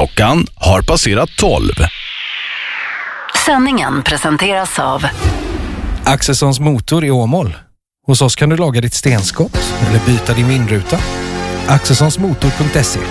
Klockan har passerat 12. Sändningen presenteras av Axelssons motor i Åmål. Hos oss kan du laga ditt stenskott eller byta din vindruta. Axelssonsmotor.se.